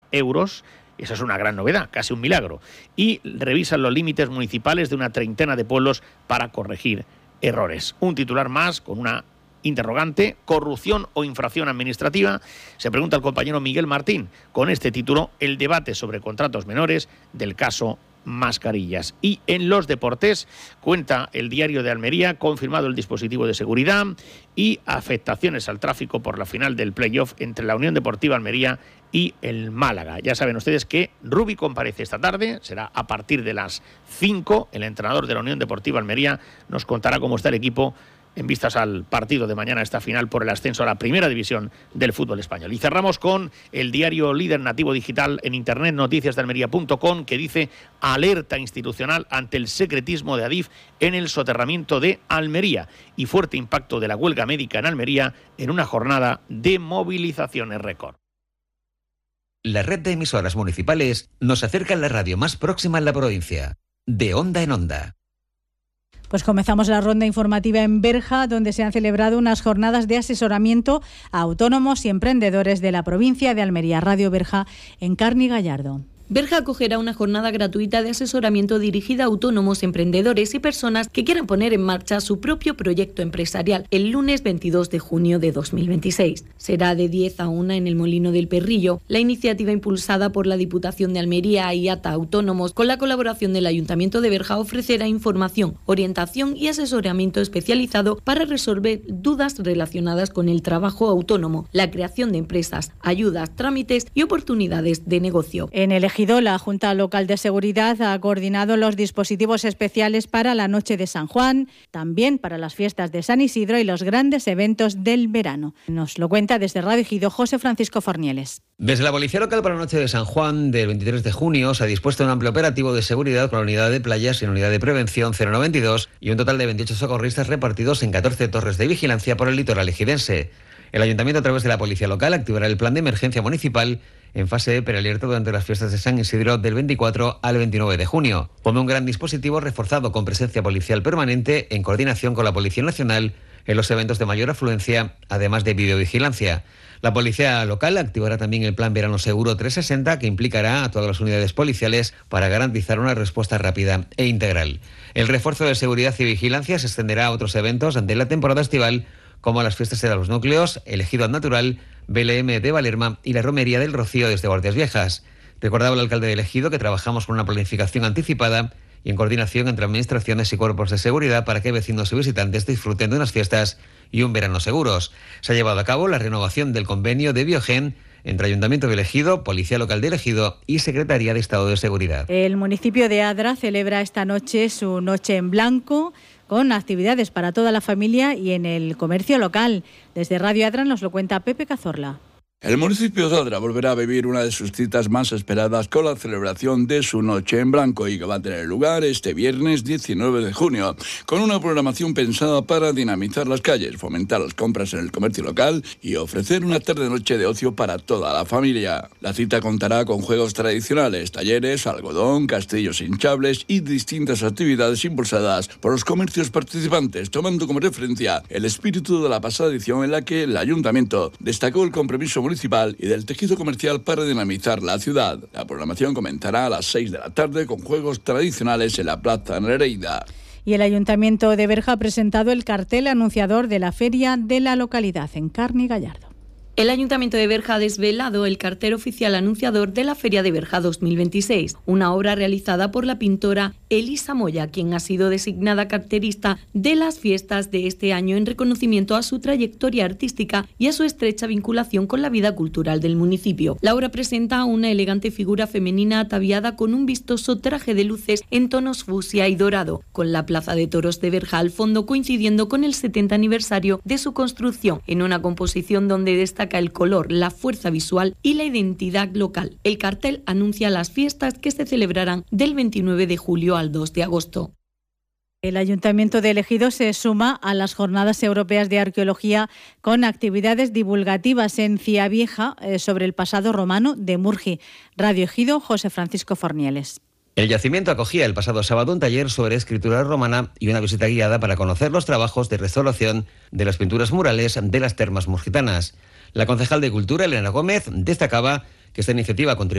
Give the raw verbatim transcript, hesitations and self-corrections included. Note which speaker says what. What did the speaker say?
Speaker 1: euros. Esa es una gran novedad, casi un milagro. Y revisan los límites municipales de una treintena de pueblos para corregir errores. Un titular más con una interrogante: corrupción o infracción administrativa. Se pregunta el compañero Miguel Martín. Con este título, el debate sobre contratos menores del caso Mascarillas. Y en los deportes, cuenta el Diario de Almería, confirmado el dispositivo de seguridad y afectaciones al tráfico por la final del playoff entre la Unión Deportiva Almería y el Málaga. Ya saben ustedes que Rubi comparece esta tarde, será a partir de las cinco. El entrenador de la Unión Deportiva Almería nos contará cómo está el equipo en vistas al partido de mañana, esta final por el ascenso a la primera división del fútbol español. Y cerramos con el diario líder nativo digital en internet, noticias de almería punto com, que dice: alerta institucional ante el secretismo de Adif en el soterramiento de Almería y fuerte impacto de la huelga médica en Almería en una jornada de movilizaciones récord.
Speaker 2: La red de emisoras municipales nos acerca a la radio más próxima en la provincia, de onda en onda.
Speaker 3: Pues comenzamos la ronda informativa en Berja, donde se han celebrado unas jornadas de asesoramiento a autónomos y emprendedores de la provincia de Almería. Radio Berja, en Carni Gallardo.
Speaker 4: Berja acogerá una jornada gratuita de asesoramiento dirigida a autónomos, emprendedores y personas que quieran poner en marcha su propio proyecto empresarial el lunes veintidós de junio de dos mil veintiséis. Será de diez a una en el Molino del Perrillo. La iniciativa, impulsada por la Diputación de Almería y A T A Autónomos, con la colaboración del Ayuntamiento de Berja, ofrecerá información, orientación y asesoramiento especializado para resolver dudas relacionadas con el trabajo autónomo, la creación de empresas, ayudas, trámites y oportunidades de negocio.
Speaker 3: En el la Junta Local de Seguridad ha coordinado los dispositivos especiales para la Noche de San Juan, también para las fiestas de San Isidro y los grandes eventos del verano. Nos lo cuenta desde Radio Ejido José Francisco Fornieles.
Speaker 2: Desde la Policía Local para la Noche de San Juan del veintitrés de junio se ha dispuesto un amplio operativo de seguridad con la unidad de playas y la unidad de prevención cero noventa y dos y un total de veintiocho socorristas repartidos en catorce torres de vigilancia por el litoral ejidense. El Ayuntamiento, a través de la Policía Local, activará el plan de emergencia municipal en fase de prealerta durante las fiestas de San Isidro del veinticuatro al veintinueve de junio. Pone un gran dispositivo reforzado con presencia policial permanente en coordinación con la Policía Nacional en los eventos de mayor afluencia, además de videovigilancia. La Policía Local activará también el Plan Verano Seguro trescientos sesenta, que implicará a todas las unidades policiales para garantizar una respuesta rápida e integral. El refuerzo de seguridad y vigilancia se extenderá a otros eventos de la temporada estival, como las fiestas de los núcleos, el Ejido Natural, B L M de Valerma y la Romería del Rocío desde Guardias Viejas. Recordaba el alcalde del Ejido que trabajamos con una planificación anticipada y en coordinación entre administraciones y cuerpos de seguridad para que vecinos y visitantes disfruten de unas fiestas y un verano seguros. Se ha llevado a cabo la renovación del convenio de Biogen entre Ayuntamiento del Ejido, Policía Local del Ejido y Secretaría de Estado de Seguridad.
Speaker 3: El municipio de Adra celebra esta noche su Noche en Blanco, con actividades para toda la familia y en el comercio local. Desde Radio Adra nos lo cuenta Pepe Cazorla.
Speaker 5: El municipio de Adra volverá a vivir una de sus citas más esperadas con la celebración de su Noche en Blanco y que va a tener lugar este viernes diecinueve de junio, con una programación pensada para dinamizar las calles, fomentar las compras en el comercio local y ofrecer una tarde-noche de ocio para toda la familia. La cita contará con juegos tradicionales, talleres, algodón, castillos hinchables y distintas actividades impulsadas por los comercios participantes, tomando como referencia el espíritu de la pasada edición en la que el Ayuntamiento destacó el compromiso municipal y del tejido comercial para dinamizar la ciudad. La programación comenzará a las seis de la tarde con juegos tradicionales en la Plaza Nereida.
Speaker 3: Y el Ayuntamiento de Berja ha presentado el cartel anunciador de la feria de la localidad en Carni Gallardo.
Speaker 4: El Ayuntamiento de Berja ha desvelado el cartel oficial anunciador de la Feria de Berja dos mil veintiséis, una obra realizada por la pintora Elisa Moya, quien ha sido designada cartelista de las fiestas de este año en reconocimiento a su trayectoria artística y a su estrecha vinculación con la vida cultural del municipio. La obra presenta una elegante figura femenina ataviada con un vistoso traje de luces en tonos fucsia y dorado, con la Plaza de Toros de Berja al fondo coincidiendo con el setenta aniversario de su construcción, en una composición donde destaca el color, la fuerza visual y la identidad local. El cartel anuncia las fiestas que se celebrarán del veintinueve de julio al dos de agosto.
Speaker 3: El Ayuntamiento de Ejido se suma a las Jornadas Europeas de Arqueología con actividades divulgativas en Ciavieja eh, sobre el pasado romano de Murgi. Radio Ejido, José Francisco Fornieles.
Speaker 2: El yacimiento acogía el pasado sábado un taller sobre escritura romana y una visita guiada para conocer los trabajos de restauración de las pinturas murales de las termas murgitanas. La concejal de Cultura, Elena Gómez, destacaba que esta iniciativa contribuye